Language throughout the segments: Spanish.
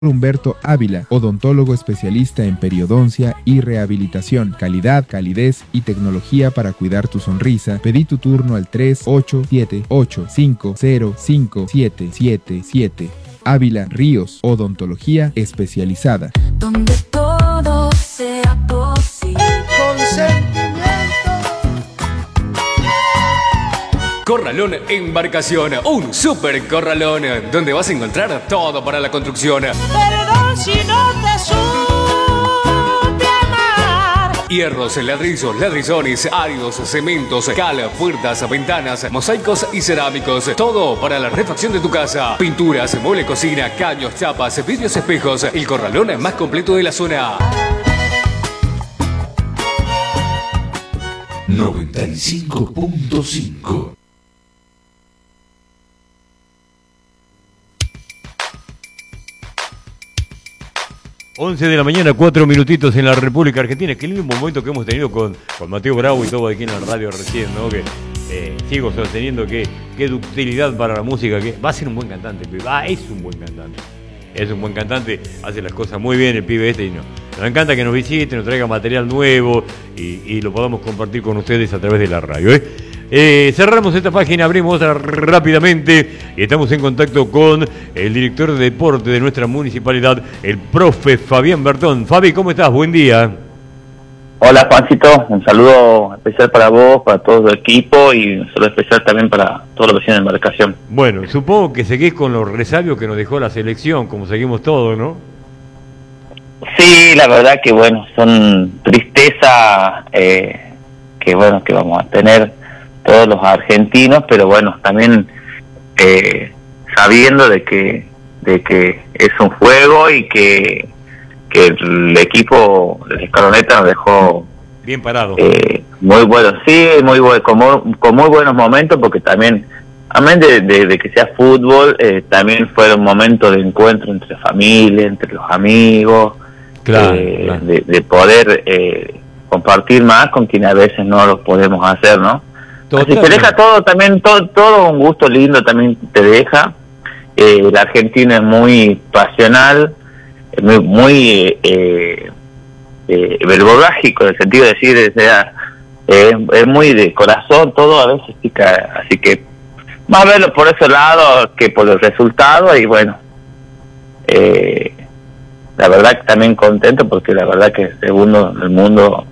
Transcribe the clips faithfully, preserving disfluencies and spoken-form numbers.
Humberto Ávila, odontólogo especialista en periodoncia y rehabilitación. Calidad, calidez y tecnología para cuidar tu sonrisa. Pedí tu turno al tres ocho siete ocho cinco cero cinco siete siete siete. Ávila Ríos, odontología especializada. Donde todo sea posible. Corralón Embarcación, un super corralón donde vas a encontrar todo para la construcción. Perdón si no te supe amar. Hierros, ladrillos, ladrillones, áridos, cementos, cal, puertas, ventanas, mosaicos y cerámicos. Todo para la refacción de tu casa. Pinturas, mueble cocina, caños, chapas, vidrios, espejos. El corralón más completo de la zona. noventa y cinco punto cinco. once de la mañana, cuatro minutitos en la República Argentina. Qué lindo momento que hemos tenido con, con Mateo Bravo y todo aquí en la radio recién, ¿no? Que eh, sigo sosteniendo que qué ductilidad para la música, que va a ser un buen cantante, el pibe. Ah, es un buen cantante. Es un buen cantante, hace las cosas muy bien el pibe este y no. Nos encanta que nos visite, nos traiga material nuevo y, y lo podamos compartir con ustedes a través de la radio, ¿eh? Eh, cerramos esta página, abrimos otra rápidamente y estamos en contacto con el director de deporte de nuestra municipalidad, el profe Fabián Bertón. Fabi, ¿cómo estás? Buen día. Hola Juancito, un saludo especial para vos, para todo el equipo y un saludo especial también para todos los vecinos de embarcación. Bueno, supongo que seguís con los resabios que nos dejó la selección, como seguimos todos, ¿no? Sí, la verdad que bueno, son tristeza eh, que bueno que vamos a tener todos los argentinos, pero bueno, también eh, sabiendo de que de que es un juego y que que el equipo de Escaloneta nos dejó bien parado, eh, muy bueno, sí, muy bueno, con, muy, con muy buenos momentos, porque también, amén de, de, de que sea fútbol, eh, también fueron momentos de encuentro entre familia, entre los amigos, claro, eh, claro. De, de poder eh, compartir más con quien a veces no lo podemos hacer, ¿no? Así te deja todo también, todo, todo un gusto lindo también te deja. Eh, la Argentina es muy pasional, muy, muy eh, eh, verborrágico, en el sentido de decir, o sea, eh, es muy de corazón, todo a veces pica, así que más verlo por ese lado que por el resultado, y bueno, eh, la verdad que también contento, porque la verdad que segundo en el mundo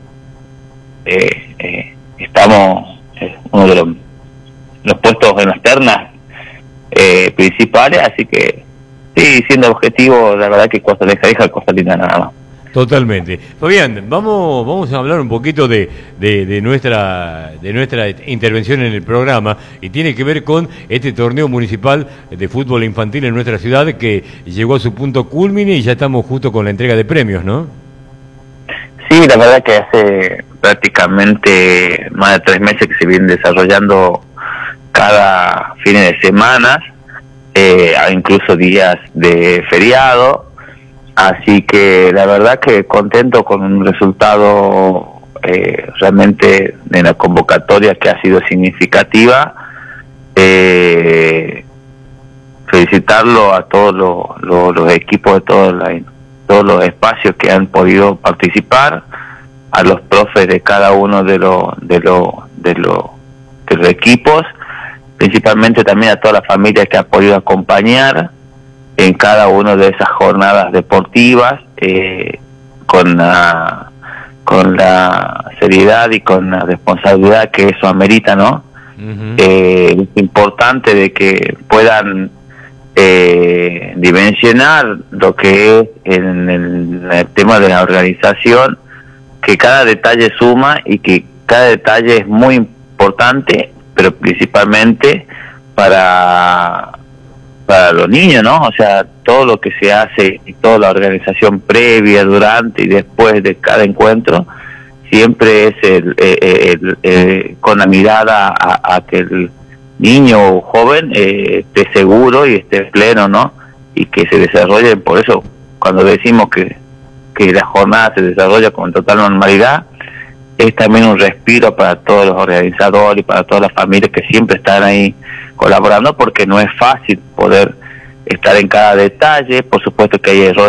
eh, eh, estamos eh, uno de los, los puestos en las ternas eh, principales, así que sí, siendo objetivo, la verdad que Costa Aleja deja Costa Linda nada más. Totalmente. Fabián, vamos vamos a hablar un poquito de, de, de nuestra de nuestra intervención en el programa, y tiene que ver con este torneo municipal de fútbol infantil en nuestra ciudad, que llegó a su punto culmine y ya estamos justo con la entrega de premios, ¿no? Sí, la verdad que hace prácticamente más de tres meses que se vienen desarrollando cada fin de semana, eh, incluso días de feriado, así que la verdad que contento con un resultado eh, realmente de la convocatoria que ha sido significativa. Eh, felicitarlo a todos los, los, los equipos de todos, la, todos los espacios que han podido participar, a los profes de cada uno de los de los de los de los equipos, principalmente también a toda la familia que ha podido acompañar en cada una de esas jornadas deportivas, eh, con la con la seriedad y con la responsabilidad que eso amerita, ¿no? Uh-huh. Eh, es importante de que puedan eh, dimensionar lo que es en el, en el tema de la organización, que cada detalle suma y que cada detalle es muy importante, pero principalmente para para los niños, ¿no? O sea, todo lo que se hace y toda la organización previa, durante y después de cada encuentro, siempre es el, el, el, el con la mirada a, a que el niño o joven eh, esté seguro y esté pleno, ¿no? Y que se desarrolle. Por eso, cuando decimos que, que la jornada se desarrolla con total normalidad, es también un respiro para todos los organizadores y para todas las familias que siempre están ahí colaborando, porque no es fácil poder estar en cada detalle. Por supuesto que hay errores